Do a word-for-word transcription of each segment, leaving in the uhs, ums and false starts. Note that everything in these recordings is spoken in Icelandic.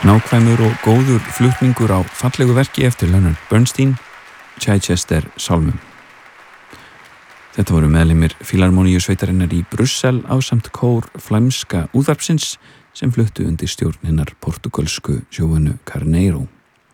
Nákvæmur og góður flutningur á fallegu verki eftir Leonard Bernstein, Chichester sálmum. Þetta voru meðlimir Fílarmoníusveitarinnar í Brussel ásamt kór flæmska útvarpsins sem fluttu undir stjórn hinnar portugalsku Joanu Carneiro.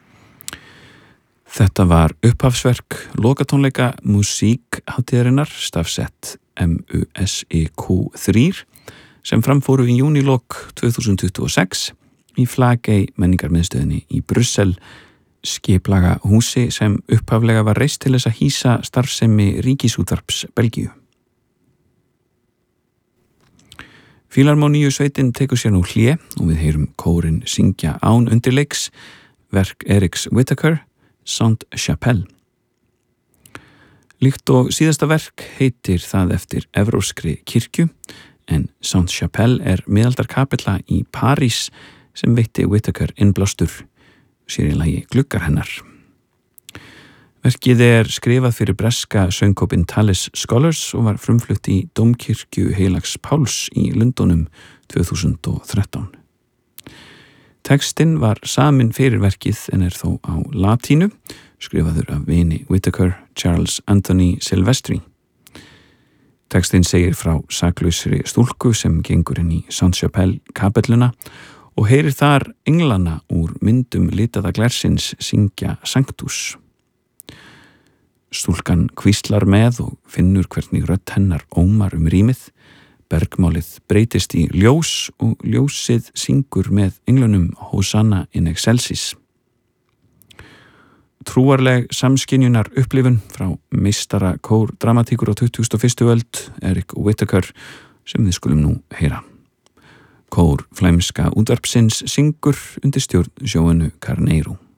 Þetta var upphafsverk lokatónleika músíkhátíðarinnar, stafsett M U S I Q þrjú, sem framfóru í júnílok tvö þúsund tuttugu og sex í Flagey menningarmiðstöðinni í Brussel, skiplaga húsi sem upphaflega var reist til þess að hýsa starfsemi Ríkisútvarps Belgíu. Fílarmoníusveitin tekur sér nú hlé og við heyrum kórinn syngja án undirleiks verk Erics Whittaker, Sainte-Chapelle. Líkt og síðasta verk heitir það eftir evrópskri kirkju, en Sainte-Chapelle er miðaldarkapella í París sem veitti Whittaker innblástur, sér í lagi gluggar hennar. Verkið er skrifað fyrir breska söngkópinn Tallis Scholars og var frumflutt í Dómkirkju Heilags Páls í Lundúnum tvö þúsund og þrettán. Textinn var saminn fyrir verkið en er þó á latínu, skrifaður af vini Whittaker, Charles Anthony Silvestri. Textinn segir frá saklausri stúlku sem gengur inn í Sainte-Chapelle kapelluna og heyrir þar englana úr myndum litaða glersins syngja Sanctus. Stúlkan hvíslar með og finnur hvernig rödd hennar ómar um rýmið, bergmálið breytist í ljós og ljósið syngur með englunum Hosanna in excelsis. Trúarleg samskynjunar upplifun frá meistara kór dramatíkur á tuttugustu og fyrstu öld, Eric Whittaker, sem við skulum nú heyra. Kór flæmska útvarpsins syngur undir stjórn Joanu Carneiro.